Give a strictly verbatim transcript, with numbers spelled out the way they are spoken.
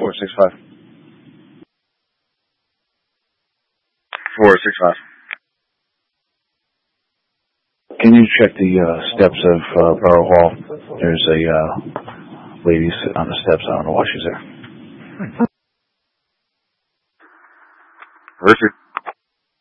four six five. four six five. Can you check the uh, steps of uh, Borough Hall? There's a uh, lady sitting on the steps. I don't know why she's there. Richard.